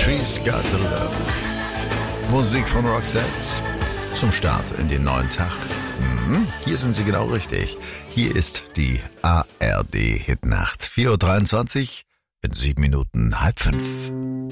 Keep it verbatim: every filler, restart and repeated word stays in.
She's Got the Love. Musik von Roxette zum Start in den neuen Tag. Mhm, hier sind Sie genau richtig. Hier ist die A R D Hitnacht. vier Uhr dreiundzwanzig, in sieben Minuten halb fünf.